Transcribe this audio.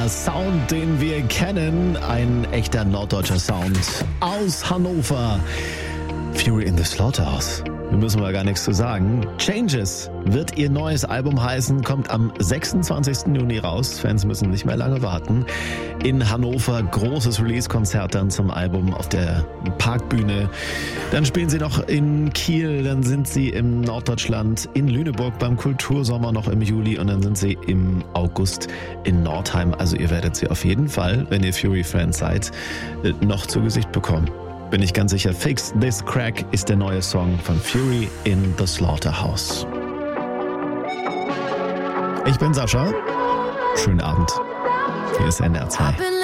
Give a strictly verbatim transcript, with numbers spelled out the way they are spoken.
Sound, den wir kennen, ein echter norddeutscher Sound aus Hannover. Fury in the Slaughterhouse. Da müssen wir gar nichts zu sagen. Changes wird ihr neues Album heißen, kommt am sechsundzwanzigsten Juni raus. Fans müssen nicht mehr lange warten. In Hannover großes Release-Konzert dann zum Album auf der Parkbühne. Dann spielen sie noch in Kiel, dann sind sie im Norddeutschland, in Lüneburg beim Kultursommer noch im Juli und dann sind sie im August in Nordheim. Also ihr werdet sie auf jeden Fall, wenn ihr Fury-Fans seid, noch zu Gesicht bekommen. Bin ich ganz sicher. Fix This Crack ist der neue Song von Fury in the Slaughterhouse. Ich bin Sascha. Schönen Abend. Hier ist N R zwei.